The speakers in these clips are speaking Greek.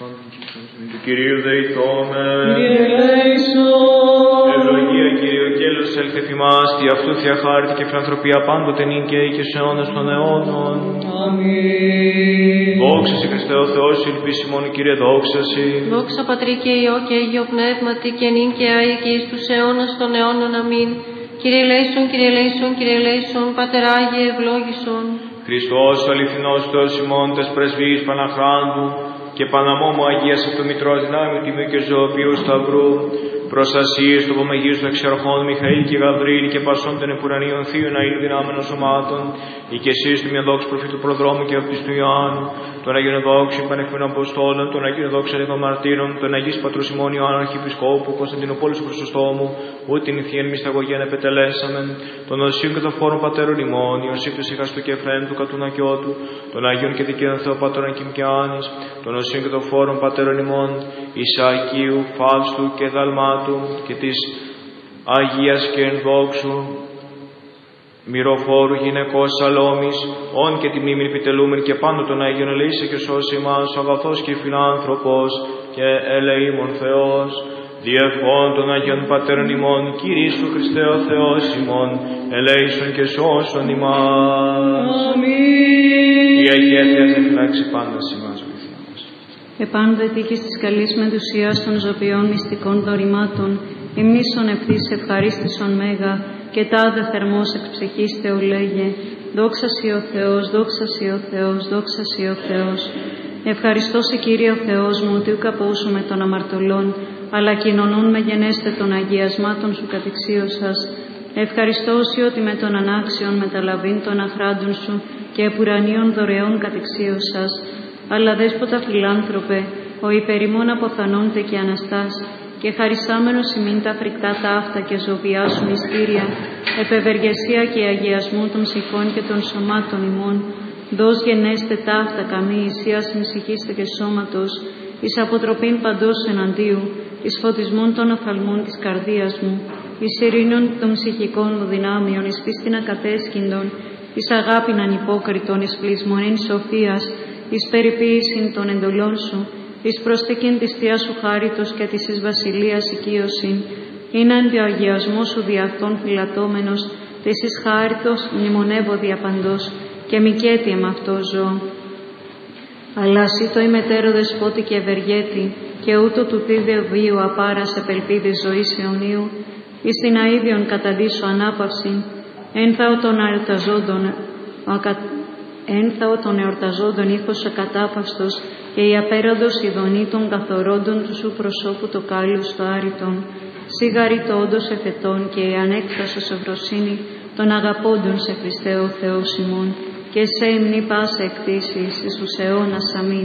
Του Κυρίου δεηθόμεν. Κύριε ελέησον. Ευλογία Κύριε, ο κέλος έλθε εφημάς, τη αυτού θεία χάρητη και φιλανθρωπία πάντοτε νυν και ή και στους αιώνας των αιώνων. Αμήν. Δόξα σε Χριστέ ο Θεός, ελπίση μόνο Κύριε, δόξα σε. Δόξα Πατρί και Υιό και Αγίο Πνεύματι και νυν και αεί και εις τους αιώνας των αιώνων. Αμήν. Κύριε ελέησον, Κύριε ελέησον, Κύριε ελέησον, Πατερ Άγιε ευλόγησον. Χριστός ο αληθινός Θεός ημών, τες πρεσβείες Παναχράντου και Παναμόμου Αγίας Αυτομητρός δυνάμει τιμίου και ζωοποιού Σταυρού, προστασίες του Πομεγίου των Εξερχών Μιχαήλ και Γαβρίλ και πασών των επουρανίων θείων αήλ δυνάμενων σωμάτων, η και εσείς του μιαδόξου προφήτου προδρόμου και αυτιστού Ιωάννου, των Αγίων Δόξων Πανεχμένων Αποστόλων, των Αγίων Δόξων των Μαρτύρων, των Αγίης Πατρός ημών Ιωάννου Αρχιεπισκόπου, Κωνσταντινοπόλης Χρυσοστόμου, ούτε την θείαν μυσταγωγέν επετελέσαμεν, των Οσίων και των Φόρων Πατέρων ημών, Ιωσήφ του Σιχαστού και Εφραίμ του Κατούνα Κιώτου, των Αγίων και Δικαίων Θεοπατώρων Κιμκιάνης, των Οσίων και των Φόρων Πατέρων ημών, Ισαακίου, Φαύστου και Δαλμάτου και της Αγίας και Ενδόξου, Μυροφόρου γυναικός Σαλόμης, όν και τη μνήμη επιτελούμεν και πάνω των Αγίων ελεήσε και σώσει μας, ο αγαθός και φιλάνθρωπος και ελεήμων Θεός, διευχών των Αγίων Πατέρων ημών, Κυρίστου Χριστέ ο Θεός ημών, ελέησον και σώσον ημάς. Αμήν. Η Αγία Θεός εφυλάξει πάντα ημάς. Επάνδετη και στις καλής μετουσίας των ζωπιών μυστικών δωρημάτων, υμνήσων ευθύς ευχαρίστησον μέγα, και τάδε θερμός εξ ψυχής Θεολέγε, δόξα σοι ο Θεός, δόξα σοι ο Θεός, δόξα σοι ο Θεός. Ευχαριστώ σε Κύριε ο Θεός μου, ότι ουκ απόουσουμε των αμαρτωλών, αλλά κοινωνούν με γενέστε των αγιασμάτων σου κατεξίωσας. Ευχαριστώ σοι ότι με των ανάξιων μεταλαβήν των αχράντων σου και επουρανίων δωρεών κατεξίωσας. Αλλά δέσποτα φιλάνθρωπε, ο υπερημών αποθανόνται και αναστάς, και χαρισάμενος ημίν τα φρικτά ταύτα και ζωβιά σου μυστήρια, επευεργεσία και αγιασμού των ψυχών και των σωμάτων ημών, δώσ' γενέστε ταύτα καμή ισίας συμψυχήστε και σώματος, εις αποτροπήν παντός εναντίου, εις φωτισμών των οφθαλμών της καρδίας μου, εις ειρήνων των ψυχικών μου δυνάμειων, εις πίστην ακατέσκυντων, εις αγάπην ανυπόκριτων, εις πλεισμονήν σοφίας, εις περιποίησιν των εντολών σου, εις προστίκην της Θείας σου χάριτος και της εις βασιλείας οικείωσιν, είναι εν το αγιασμό σου δι' αυτόν φυλατώμενος, της εις χάριτος μνημονεύω δια παντός, και μικέτη εμ' αυτό ζω. Αλλά σύ το ημετέρω δεσπότη και ευεργέτη, και ούτω του τίδε βίου απάρας επελπίδης ζωής αιωνίου, εις την αΐδιον καταδύσου ανάπαυσιν, ένθαω των αερταζόντων, ένθαω των εορταζόντων ήθος ακατάπαυστος, και η απέραντος ειδονή των καθορώντων του σου προσώπου το κάλους το άρρητον, σίγαρη το όντως εφετών και η ανέκτασος ευρωσύνη των αγαπώντων σε Χριστέ ο Θεός ημών, και σε υμνή πάσα εκτίσεις εις τους αιώνας. Αμήν.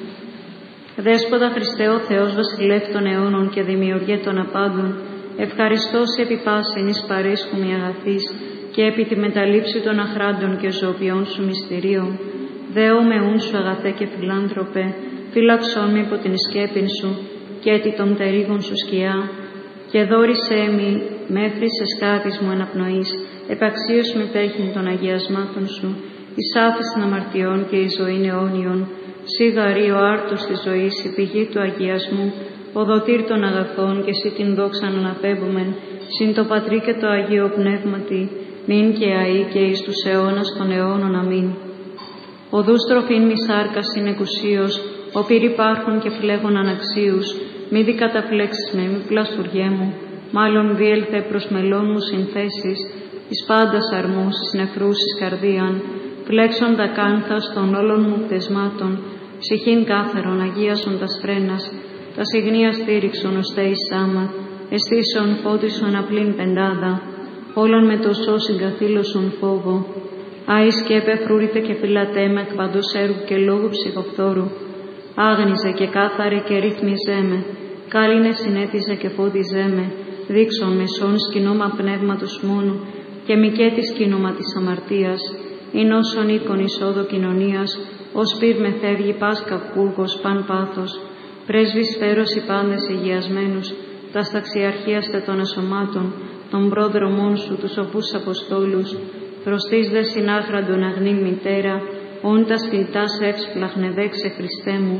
Δέσποτα Χριστέ ο Θεός βασιλεύ των αιώνων και δημιουργέ των απάντων, ευχαριστώ σε επί πάσιν εις παρέσχουμη αγαθής, και επί τη μεταλήψη των αχράντων και ζωοποιών σου μυστηρίων, Δέω με ούν σου αγαθέ και φιλάνθρωπε, φύλαξόν με υπό την σκέπην σου, και έτι των τερίγων σου σκιά, και δόρισέ μη μέχρι σε σκάτης μου αναπνοής, επαξίως μετέχειν των αγιασμάτων σου, εις άφησιν αμαρτιών και εις ζωήν αιώνιον, σίγαρη ο άρτος της ζωής, η πηγή του αγιασμού, ο δοτήρ των αγαθών, και εσύ την δόξαν αναπέμπομεν, συν το Πατρί και το Αγίο Πνεύματι, νυν και αεί και εις τους αιώνας των αιώνων. Αμήν. Οδούς τροφήν μη σάρκας είναι εκουσίως, όποιρ υπάρχουν και φλέγων αναξίους, μη δι καταφλέξεις με, μη πλαστουργέ μου, μάλλον διέλθε προς μελών μου συνθέσεις, εις πάντας αρμούς, εις νεφρούς, εις καρδίαν, φλέξον τα κάνθας των όλων μου πτεσμάτων, ψυχήν κάθερον, αγίασον τας φρένας, τα συγνία στήριξον ως θέης σάμα, αισθήσεων φώτισον απλήν πεντάδα, όλων με το σώ συγκαθήλωσον φόβο. Άι σκέπε φρούρητε και φυλατέ με εκ παντός έργου και λόγου ψυχοφθόρου. Άγνιζε και κάθαρε και ρύθμιζέ με, κάλυνε συνέτιζε και φώτιζέ με, δείξον μεσών σκηνώμα πνεύματος μόνου και μικέτη σκηνώμα της αμαρτίας, ειν όσον οίκον εισόδο κοινωνίας, ως πυρ με φεύγει πας κακούργος παν πάθος, πρέσβης φέρος οι πάντες υγιασμένους, τα σταξιαρχίαστε των ασωμάτων, των πρόδρομών σου τους οπούς αποστόλους, προστής δε συνάχραντον αγνήν μητέρα, όν τας φιλτάς εύσπλαχνε δέξε Χριστέ μου,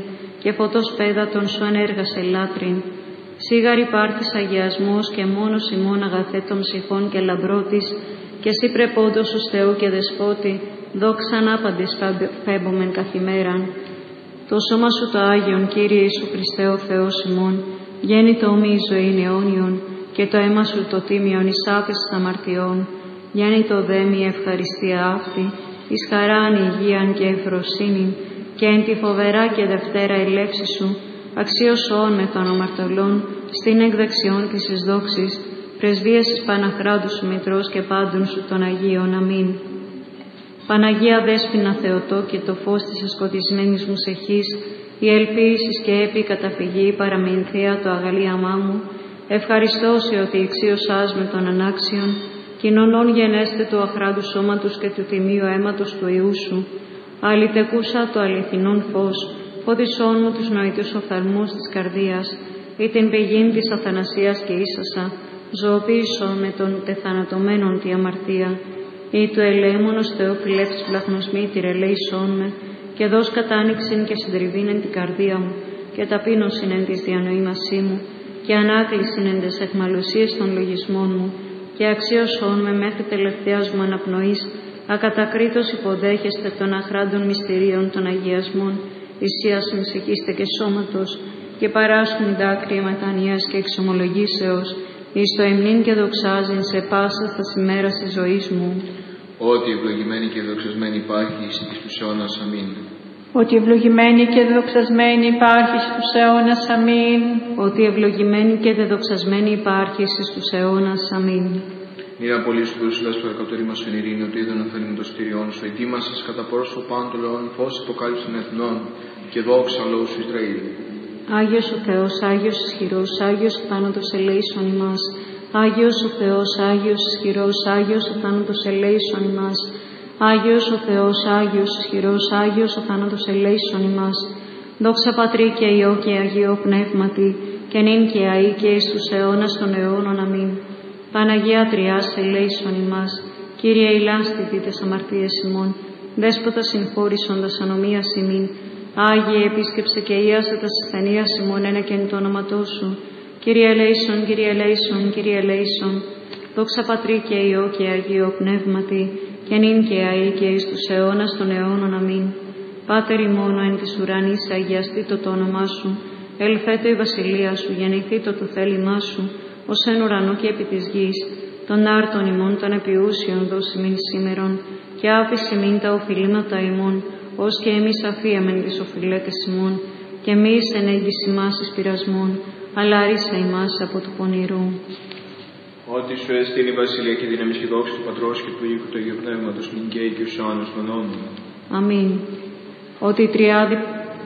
και φωτός πέδατον σου ανέργασε λάτριν. Σίγαρη πάρθης αγιασμός και μόνος ημών αγαθέτων ψυχών και λαμπρότης, και εσύ πρεπόντος ους Θεού και Δεσπότη, δόξαν άπαντες φέμπομεν καθημέραν. Το σώμα σου το Άγιον, Κύριε Ιησού Χριστέ ο Θεός ημών, γέννητο ομοίη ζωήν αιώνιον, και το αίμα σου το τίμιον εις άφεσης αμαρτιών, γέννητο δέμη ευχαριστία αυτή, εις χαράν υγείαν και ευφροσύνην, και εν τη φοβερά και δευτέρα ελεύση σου, αξίωσον με των αμαρτωλών, στην εκδεξιόν της εις δόξης, πρεσβείας εις Παναχράντου σου Μητρός και πάντων σου των Αγίων. Αμήν. Παναγία Δέσποινα Θεοτό και το φως της εσκοτισμένης μου σεχής, η ελποίησης και έπη καταφυγή παραμεινθία το αγαλίαμά μου, ευχαριστώ σε ότι εξίωσάς με των ανάξιων, κοινωνών γενέστε του αχράντου σώματος και του τιμίου αίματος του Υιού σου, αλητεκούσα το αληθινόν φως, φώτισόν μου τους νοητούς οφθαλμούς της καρδίας, ή την πηγήν της αθανασίας και ίσασα, ζωοποίησον με των τεθανατωμένων τη αμαρτία, ή του ελεήμονος Θεοφιλεύς βλαχνοσμήτηρ ελέησόν με, και δώσ' κατάνοιξην και συντριβήν εν την καρδία μου, και ταπείνωσιν εν της διανοήμασή μου, και ανάκλησιν εν τες αιχμαλωσίες των λογισμών μου, και αξίωσόν με μέχρι τελευταίας μου αναπνοής, ακατακρίτως υποδέχεστε των αχράντων μυστηρίων των αγιασμών, θυσίασιν ψυχήστε και σώματος, και παράσχουν δάκρυα μετανοίας και εξομολογήσεως, εις το υμνήν και δοξάζειν σε πάσα στα ημέρας της ζωής μου. Ότι ευλογημένη και δοξασμένη υπάρχει εις τους αιώνας. Αμήν. Ότι ευλογημένη και δοξασμένη υπάρχει στους αιώνας. Αμήν. Ότι ευλογημένη και δεδοξασμένη υπάρχει εις τους αιώνας. Αμήν. Μοίρα πολύ σου δούσουλας του ερκατορήμα σου εν ειρήνη, ότι είδον αφέλην των στηριών σου, ετοίμασες κατά πρόσωπον των λαών, φως αποκάλυψη των εθνών, και δόξα λόγου σου Ισραήλ. Άγιος ο Θεός, Άγιος ισχυρός, Άγιος ο θάνατος ελέησον ημάς. Άγιος ο Θεός, Άγιος ισχυρός, Άγιος ο θάνατος ελέησον ημάς. Άγιος ο Θεός, Άγιος ισχυρός, Άγιος ο θάνατος ελέησον ημάς. Δόξα Πατρί και Υιό και Αγίο Πνεύματι, και νυν και αεί και εις τους αιώνας των αιώνων. Αμήν. Παναγία Τριάς ελέησον ημάς. Κύριε ηλάστητη τες αμαρτίες ημών, Δέσποτα συγχώρησον τας ανομίας ημίν. Άγιε επίσκεψε και ίασε τας ασθενείας ημών ένεκεν το όνοματό σου. Κύριε ελέησον, Κύριε ελέησον, Κύριε ελέησον. Δόξα Πατρί και Υιό και Αγίο Πνεύματι, και νυν και αεί και εις τους αιώνας των αιώνων. Αμήν. Πάτερ ημών εν της ουρανής, αγιαστήτω το όνομά σου. Ελθέτω η βασιλεία σου, γεννηθήτω το θέλημά σου, ως εν ουρανό και επί της γης. Των άρτων ημών των επιούσιων δώσει μην σήμερον, και άφησε μην τα οφειλήματα ημών, ως και εμείς αφίαμεν τις οφειλέτες ημών, και μη εις ενέγγις ημάς εις πειρασμών, αλλά ρίσα ημάς από του πονηρού. Ότι σου έστειλε η βασιλεία και δύναμη και δόξη του Πατρός και του Υιού και του Αγίου Πνεύματος, νυν και αεί και ους αιώνας των αιώνων. Αμήν. Ότι η τριάδη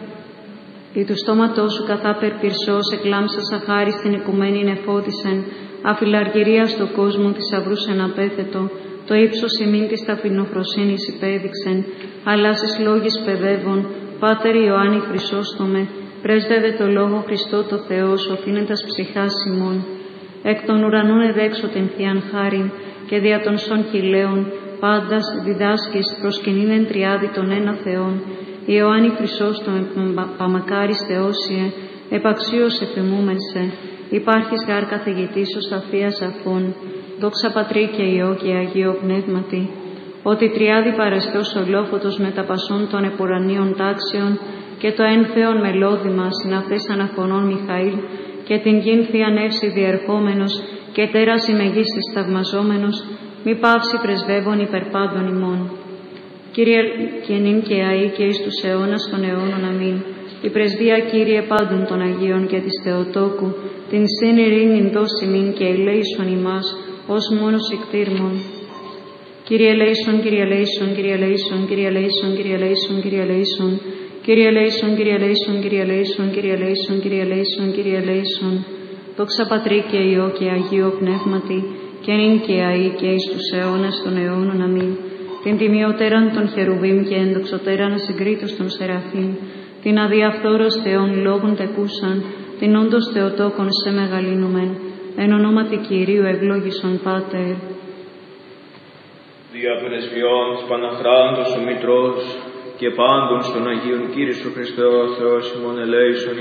ή του στόματός σου καθά περπυρσός εκλάμψα σαχάρι στην οικουμένη νεφώτισεν, αφιλαργυρία στο κόσμο θησαυρούς εν απέθετο, το ύψος ημίν της ταπεινοφροσύνης υπέδειξεν, αλλά στις λόγης παιδεύων, Πάτερ Ιωάννη Χρυσόστομε, πρέσβευε το Λόγο Χριστό το Θεό, σοφήνετας ψυχάς ημών. Εκ των ουρανών εδέξω την Θείαν Χάριν, και δια των σων χιλέων, πάντας διδάσκεις προσκυνήν εν τριάδι των ένα Θεών. Ιωάννη Χρυσόστομε, παμακάρις Θεόσιε, επαξίως εφημούμεν σε, υπάρχεις γάρ καθηγητής ως τα Θείας αφών, δόξα Πατρί και Υιό και Αγίο Πνεύματι, ότι τριάδι παρεστός ολόφωτος με τα πασών των επουρανίων τάξεων και το ένθεον μελώδημα συναφές αναφωνών Μιχαήλ και την γην Θείαν Εύση διερχόμενος και τέρας ημεγίστης θαυμαζόμενος, μη παύσει πρεσβεύων υπερπάντων ημών. Κύριε και νυν και αεί και εις τους αιώνας των αιώνων. Αμήν. Η πρεσβεία, Κύριε, πάντων των Αγίων και της Θεοτόκου, την συν ειρήνην δώσει μην και ελέησον ημάς, ως μόνος εκτήρμων. Κύριε ελέησον, Κύριε ελέησον, Κύριε ελέησον, Κύριε ελέησον, Κύριε ελέησον, Κύριε ελέησον, Κύριε ελέησον, Κύριε ελέησον, Κύριε ελέησον, Κύριε ελέησον, Κύριε ελέησον, Κύριε ελέησον. Δόξα Πατρί και Υιό και Αγίο Πνεύματι, και νυν και αεί και εις τους αιώνας των αιώνων. Αμήν. Την τιμιωτέραν των χερουβίμ και ενδοξωτέραν ασυγκρίτως των σεραφείμ, την αδιαφθόρος Θεών λόγων τεκούσαν, την όντως Θεοτόκον σε μεγαλύνομεν, εν ονόματι Κυρίου ευλόγησον Πάτερ. Δια πρεσβειών της Παναχράντος ο Μητρός και πάντων στον Αγίον Κύριε Χριστό Θεός ημών ελέησον.